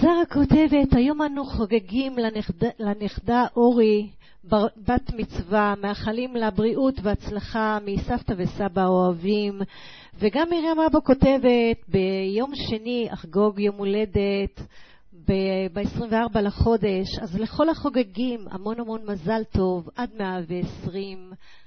שרה כותבת, היום אנו חוגגים לנכדה אורי בת מצווה, מאחלים לה בריאות והצלחה מסבתא וסבא אוהבים. וגם מרים אבו כותבת, ביום שני אחגוג יום הולדת ב-24 לחודש, אז לכל החוגגים המון המון מזל טוב, עד 120.